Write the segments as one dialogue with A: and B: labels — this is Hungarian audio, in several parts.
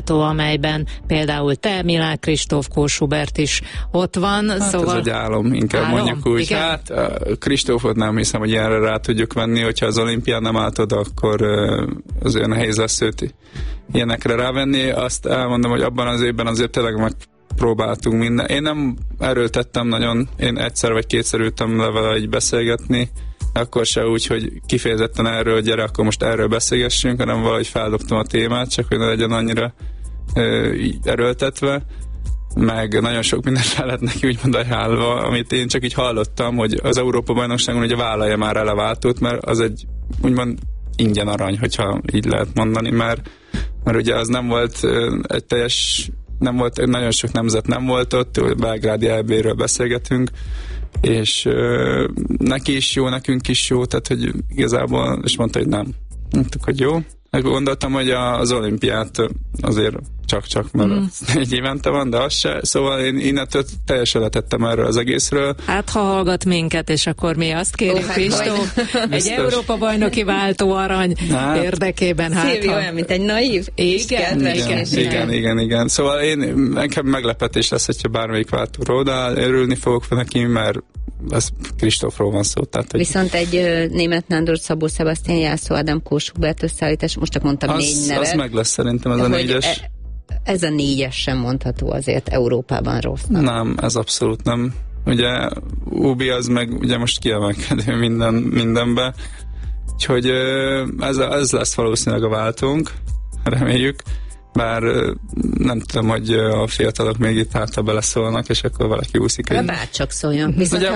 A: kiváltó, amelyben például te, Milák Kristóf, Kós Hubert is ott van.
B: Hát szóval... ez egy álom, inkább mondjuk úgy. Igen? Hát Kristófot nem hiszem, hogy ilyenre rá tudjuk venni, hogyha az olimpián nem állt oda, akkor az olyan nehéz lesz őt ilyenekre rávenni. Azt elmondom, hogy abban az évben azért tényleg megpróbáltunk minden. Én nem erőltettem nagyon, én egyszer vagy kétszer ültem le vele így beszélgetni, akkor se úgy, hogy kifejezetten erről, gyere, akkor most erről beszélgessünk, hanem valahogy feldobtam a témát, csak hogy ne legyen annyira erőltetve, meg nagyon sok mindent fel lett neki úgymond ajánlva, amit én csak így hallottam, hogy az Európa-bajnokságon ugye vállalja már el a váltót, mert az egy úgymond ingyen arany, hogyha így lehet mondani, mert ugye az nem volt egy teljes, nem volt, nagyon sok nemzet nem volt ott, belgrádi EB-ről beszélgetünk, és neki is jó, nekünk is jó, tehát hogy igazából, és mondta, hogy nem. Mondtuk, hogy jó. Gondoltam, hogy az olimpiát azért csak, mert egy évente van, de az se. Szóval én innentől teljesen letettem erről az egészről.
A: Hát, ha hallgat minket, és akkor mi azt kérjük, Kristóf, egy Európa-bajnoki váltó arany érdekében.
C: Szilvi olyan, mint egy naív.
B: Igen. Szóval nekem meglepetés lesz, hogyha bármelyik váltóról odaáll, örülni fogok neki, mert ez Kristófról van szó. Tehát, hogy...
C: Viszont egy Németh Nándor, Szabó Sebastian, Jászó Ádám, Kós Hubert összeállítás, most csak mondtam 4 nevet.
B: Az meg lesz szerintem, ez a 4-es.
C: Ez a 4-es sem mondható azért Európában rossznak.
B: Nem, ez abszolút nem. Ugye Ubi az meg ugye most kiemelkedő mindenbe. Úgyhogy ez lesz valószínűleg a váltónk, reméljük. Bár nem tudom, hogy a fiatalok még itt hátra beleszólnak, és akkor valaki úszik.
C: Bárcsak szóljon.
B: Ugye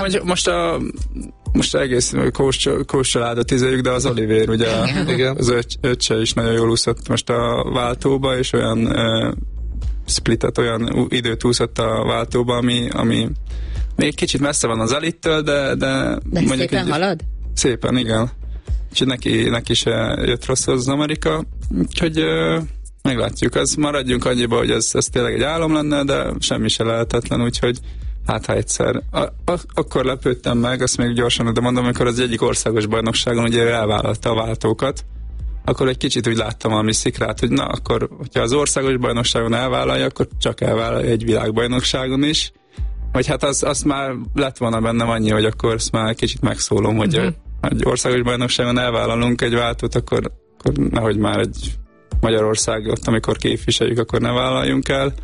B: most egész Kós családot ízéljük, de az Olivér, ugye az öccse is nagyon jól úszott most a váltóba, és olyan splitet, olyan időt úszott a váltóba, ami még kicsit messze van az elittől, de
C: mondjuk szépen halad?
B: Szépen, igen. És neki se jött rossz az Amerika, úgyhogy meglátjuk. Maradjunk annyiba, hogy ez tényleg egy álom lenne, de semmi se lehetetlen, úgyhogy hát ha egyszer. Akkor lepődtem meg, azt még gyorsan, de mondom, amikor az egyik országos bajnokságon ugye elvállalta a váltókat, akkor egy kicsit úgy láttam valami szikrát, hogy na, akkor, hogyha az országos bajnokságon elvállalja, akkor csak elvállalja egy világbajnokságon is. Vagy hát az már lett volna bennem annyi, hogy akkor ezt már kicsit megszólom, hogy egy országos bajnokságon elvállalunk egy váltót, akkor nehogy már egy Magyarországot, amikor képviseljük, akkor ne vállaljunk el.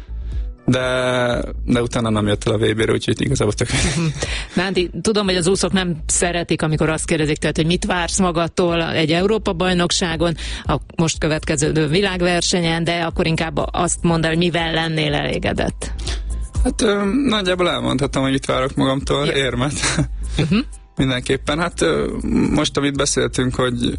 B: De utána nem jött el a VB-re, úgyhogy igazából tök.
A: Nándi, tudom, hogy az úszók nem szeretik, amikor azt kérdezik, tehát, hogy mit vársz magadtól egy Európa-bajnokságon, a most következő világversenyen, de akkor inkább azt mondd el, hogy mivel lennél elégedett.
B: Hát nagyjából elmondhatom, hogy mit várok magamtól, érmet. Mindenképpen. Hát most, amit beszéltünk, hogy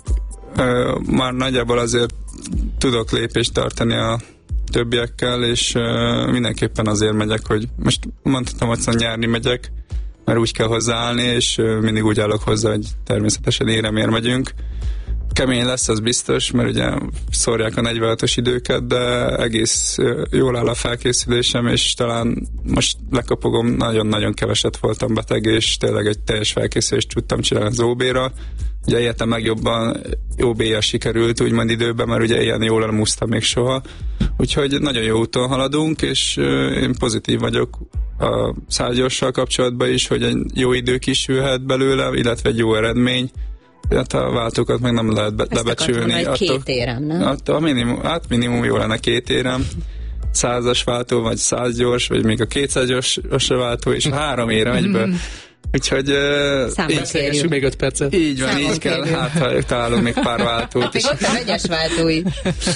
B: már nagyjából azért tudok lépést tartani a többiekkel, és mindenképpen azért megyek, hogy most mondhatom, hogy nyárni megyek, mert úgy kell hozzáállni, és mindig úgy állok hozzá, hogy természetesen éremér megyünk. Kemény lesz, az biztos, mert ugye szórják a 46-os időket, de egész jól áll a felkészülésem, és talán most lekapogom, nagyon-nagyon keveset voltam beteg, és tényleg egy teljes felkészülést tudtam csinálni az OB-ra. Ugye életem legjobban OB-jel sikerült, úgymond időben, mert ugye ilyen jól nem úsztam még soha. Úgyhogy nagyon jó úton haladunk, és én pozitív vagyok a 100-gyorssal kapcsolatban is, hogy egy jó idő kisülhet belőle, illetve egy jó eredmény. Hát a váltókat meg nem lehet lebecsülni.
C: Ezt akartam, 2 érem, nem?
B: Minimum jó lenne 2 érem. 100-as váltó, vagy 100 gyors, vagy még a 200 gyors váltó, és 3 érem egyből. Úgyhogy
D: beszélgessünk még 5 percet.
B: Így van, így kell, hát ha találunk még pár váltót.
C: Hát még ott a vegyes váltó is.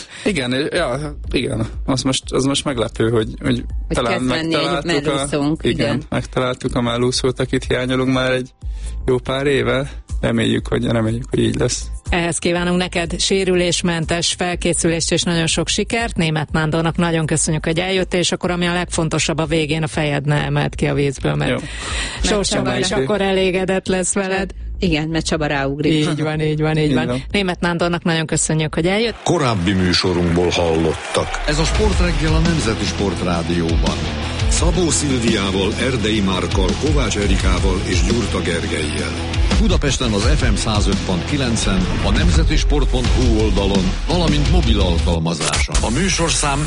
B: Igen. Az most meglepő, hogy talán megtaláltuk a mellúszót, akit hiányolunk már egy jó pár éve. Reméljük, hogy így lesz.
A: Ehhez kívánunk neked sérülésmentes felkészülést és nagyon sok sikert. Németh Nándornak nagyon köszönjük, hogy eljöttél, és akkor ami a legfontosabb, a végén a fejed ne emelt ki a vízből, mert Sorsaba is akkor elégedett lesz veled.
C: Igen, mert Csaba ráugrik.
A: Így van. Németh Nándornak nagyon köszönjük, hogy eljött.
E: Korábbi műsorunkból hallottak. Ez a Sportreggel a Nemzeti Sportrádióban. Szabó Szilviával, Erdei Márkkal, Kovács Erikával és Gyurta Gergellyel. Budapesten az FM 105.9-en, a nemzetisport.hu oldalon, valamint mobil alkalmazáson. A műsorszám